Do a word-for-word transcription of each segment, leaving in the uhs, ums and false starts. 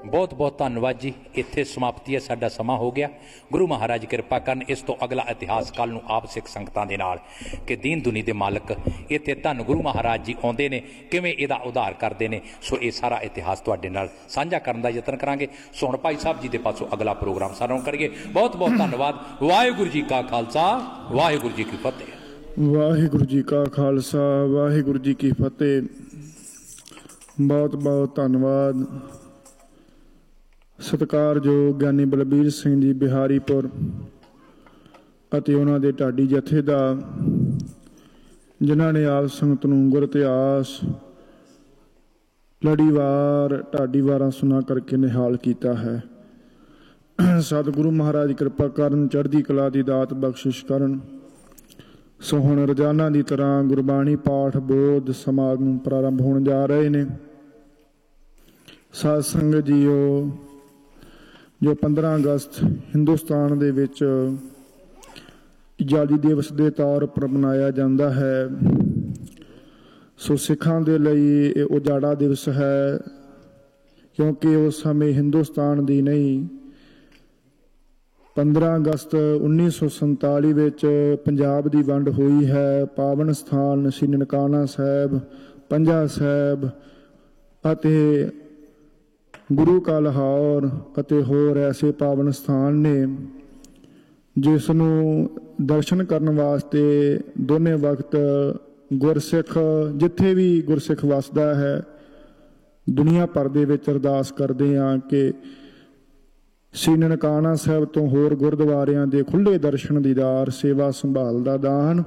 बहुत बहुत धन्यवाद जी। इत्थे समाप्ति है, साडा समा हो गया। गुरु महाराज कृपा करन इस तो अगला इतिहास कल नूं आप सिख संगतां दे नाल कि दीन दुनी दे मालक इत्थे धन गुरु महाराज जी आउंदे ने, किवें इहदा उद्धार करदे ने। सो ये सारा इतिहास तुहाडे नाल साझा करन दा यतन करांगे। सो हुण भाई साहब जी दे पासों अगला प्रोग्राम सारा करिए। बहुत बहुत धन्यवाद। वाहिगुरू जी का खालसा, वाहिगुरू जी की फतेह। वाहिगुरू जी का खालसा, वाहिगुरू जी की फतेह। बहुत बहुत धन्यवाद। सत्कारयोग ਗਿਆਨੀ ਬਲਬੀਰ ਸਿੰਘ जी ਬਿਹਾਰੀਪੁਰ ਅਤੇ ਉਹਨਾਂ ਦੇ ਢਾਡੀ ਜਥੇ ਦਾ, ਜਿਨ੍ਹਾਂ ਨੇ ਆਪ ਸੰਗਤ ਨੂੰ ਗੁਰ ਇਤਿਹਾਸ ਲੜੀਵਾਰ ਢਾਡੀਵਾਰਾਂ ਸੁਣਾ ਕਰਕੇ ਨਿਹਾਲ ਕੀਤਾ ਹੈ। ਸਤਿਗੁਰੂ ਮਹਾਰਾਜ ਕਿਰਪਾ ਕਰਨ, ਚੜ੍ਹਦੀ ਕਲਾ ਦੀ ਦਾਤ ਬਖਸ਼ਿਸ਼ ਕਰਨ। ਸੋ ਹੁਣ ਰੋਜ਼ਾਨਾ ਦੀ ਤਰ੍ਹਾਂ ਗੁਰਬਾਣੀ ਪਾਠ ਬੋਧ ਸਮਾਗਮ ਪ੍ਰਾਰੰਭ ਹੋਣ ਜਾ ਰਹੇ ਨੇ। ਸਾਧ ਸੰਗਤ ਜੀਓ, ਜੋ ਪੰਦਰਾਂ ਅਗਸਤ ਹਿੰਦੁਸਤਾਨ ਦੇ ਵਿੱਚ ਆਜ਼ਾਦੀ ਦਿਵਸ ਦੇ ਤੌਰ ਉੱਪਰ ਮਨਾਇਆ ਜਾਂਦਾ ਹੈ, ਸੋ ਸਿੱਖਾਂ ਦੇ ਲਈ ਇਹ ਉਜਾੜਾ ਦਿਵਸ ਹੈ, ਕਿਉਂਕਿ ਉਸ ਸਮੇਂ ਹਿੰਦੁਸਤਾਨ ਦੀ ਨਹੀਂ, ਪੰਦਰਾਂ ਅਗਸਤ ਉੱਨੀ ਸੌ ਸੰਤਾਲੀ ਵਿੱਚ ਪੰਜਾਬ ਦੀ ਵੰਡ ਹੋਈ ਹੈ। ਪਾਵਨ ਸਥਾਨ ਸ੍ਰੀ ਨਨਕਾਣਾ ਸਾਹਿਬ, ਪੰਜਾ ਸਾਹਿਬ ਅਤੇ ਗੁਰੂ ਕਾ ਲਾਹੌਰ ਅਤੇ ਹੋਰ ਐਸੇ ਪਾਵਨ ਸਥਾਨ ਨੇ, ਜਿਸ ਨੂੰ ਦਰਸ਼ਨ ਕਰਨ ਵਾਸਤੇ ਦੋਨੇ ਵਕਤ ਗੁਰਸਿੱਖ, ਜਿੱਥੇ ਵੀ ਗੁਰਸਿੱਖ ਵਸਦਾ ਹੈ, ਦੁਨੀਆ ਭਰ ਦੇ ਵਿੱਚ ਅਰਦਾਸ ਕਰਦੇ ਹਾਂ ਕਿ ਸ੍ਰੀ ਨਨਕਾਣਾ ਸਾਹਿਬ ਤੋਂ ਹੋਰ ਗੁਰਦੁਆਰਿਆਂ ਦੇ ਖੁੱਲ੍ਹੇ ਦਰਸ਼ਨ ਦੀਦਾਰ, ਸੇਵਾ ਸੰਭਾਲ ਦਾ ਦਾਨ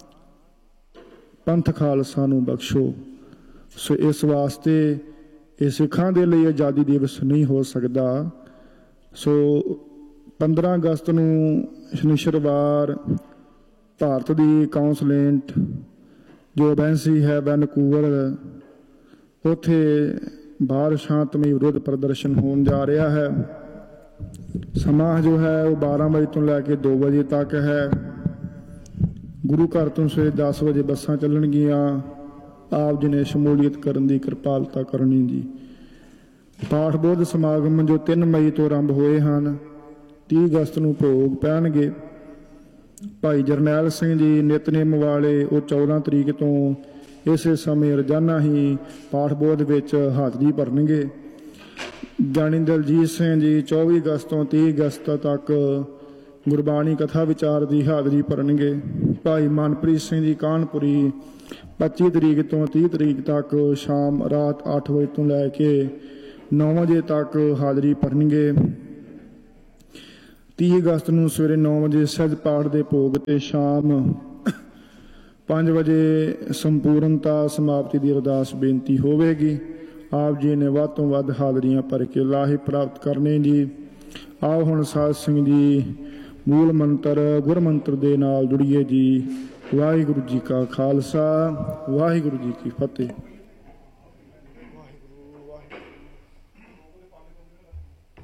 ਪੰਥ ਖਾਲਸਾ ਨੂੰ ਬਖਸ਼ੋ। ਸੋ ਇਸ ਵਾਸਤੇ ਇਹ ਸਿੱਖਾਂ ਦੇ ਲਈ ਆਜ਼ਾਦੀ ਦਿਵਸ ਨਹੀਂ ਹੋ ਸਕਦਾ। ਸੋ ਪੰਦਰਾਂ ਅਗਸਤ ਨੂੰ ਸ਼ਨੀਚਰਵਾਰ ਭਾਰਤ ਦੀ ਕਾਉਂਸਲੇਟ ਜੋ ਐਮਬੈਸੀ ਹੈ ਵੈਨਕੂਵਰ, ਉੱਥੇ ਬਾਹਰ ਸ਼ਾਂਤਮਈ ਵਿਰੋਧ ਪ੍ਰਦਰਸ਼ਨ ਹੋਣ ਜਾ ਰਿਹਾ ਹੈ। ਸਮਾਂ ਜੋ ਹੈ ਉਹ ਬਾਰਾਂ ਵਜੇ ਤੋਂ ਲੈ ਕੇ ਦੋ ਵਜੇ ਤੱਕ ਹੈ। ਗੁਰੂ ਘਰ ਤੋਂ ਸਵੇਰੇ ਦਸ ਵਜੇ ਬੱਸਾਂ ਚੱਲਣਗੀਆਂ। ਆਪ ਜੀ ਨੇ ਸ਼ਮੂਲੀਅਤ ਕਰਨ ਦੀ ਕਿਰਪਾਲਤਾ ਕਰਨੀ ਜੀ। ਪਾਠ ਬੋਧ ਸਮਾਗਮ ਜੋ ਤਿੰਨ ਮਈ ਤੋਂ ਆਰੰਭ ਹੋਏ ਹਨ, ਤੀਹ ਅਗਸਤ ਨੂੰ ਭੋਗ ਪੈਣਗੇ। ਭਾਈ ਜਰਨੈਲ ਸਿੰਘ ਜੀ ਨਿਤਨੇਮ ਵਾਲੇ ਉਹ ਚੌਦਾਂ ਤਰੀਕ ਤੋਂ ਇਸੇ ਸਮੇਂ ਰੋਜ਼ਾਨਾ ਹੀ ਪਾਠ ਬੋਧ ਵਿੱਚ ਹਾਜ਼ਰੀ ਭਰਨਗੇ। ਗਿਆਨੀ ਦਲਜੀਤ ਸਿੰਘ ਜੀ ਚੌਵੀ ਅਗਸਤ ਤੋਂ ਤੀਹ ਅਗਸਤ ਤੱਕ ਗੁਰਬਾਣੀ ਕਥਾ ਵਿਚਾਰ ਦੀ ਹਾਜ਼ਰੀ ਭਰਨਗੇ। ਭਾਈ ਮਨਪ੍ਰੀਤ ਸਿੰਘ ਜੀ ਕਾਨਪੁਰੀ ਪੱਚੀ ਤਰੀਕ ਤੋਂ ਤੀਹ ਤਰੀਕ ਤੱਕ ਸ਼ਾਮ ਰਾਤ ਅੱਠ ਵਜੇ ਤੋਂ ਲੈ ਕੇ ਨੌ ਵਜੇ ਤੱਕ ਹਾਜ਼ਰੀ ਭਰਨਗੇ। ਤੀਹ ਅਗਸਤ ਨੂੰ ਸਵੇਰੇ ਨੌ ਵਜੇ ਸਹਿਜ ਪਾਠ ਦੇ ਭੋਗ ਤੇ ਸ਼ਾਮ ਪੰਜ ਵਜੇ ਸੰਪੂਰਨਤਾ ਸਮਾਪਤੀ ਦੀ ਅਰਦਾਸ ਬੇਨਤੀ ਹੋਵੇਗੀ। ਆਪ ਜੀ ਨੇ ਵੱਧ ਤੋਂ ਵੱਧ ਹਾਜ਼ਰੀਆਂ ਭਰ ਕੇ ਲਾਹੇ ਪ੍ਰਾਪਤ ਕਰਨੇ ਜੀ। ਆਓ ਹੁਣ ਸਾਧ ਸਿੰਘ ਜੀ ਮੂਲ ਮੰਤਰ ਗੁਰਮੰਤਰ ਦੇ ਨਾਲ ਜੁੜੀਏ ਜੀ। ਵਾਹਿਗੁਰੂ ਜੀ ਕਾ ਖਾਲਸਾ, ਵਾਹਿਗੁਰੂ ਜੀ ਕੀ ਫਤਿਹ।